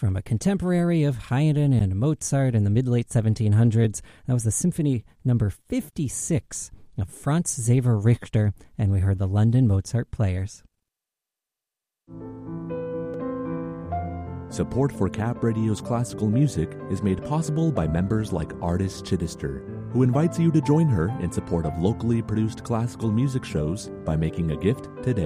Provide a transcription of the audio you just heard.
from a contemporary of Haydn and Mozart in the mid-late 1700s. That was the Symphony number 56 of Franz Xaver Richter, and we heard the London Mozart Players. Support for Cap Radio's classical music is made possible by members like Artis Chittister, who invites you to join her in support of locally produced classical music shows by making a gift today.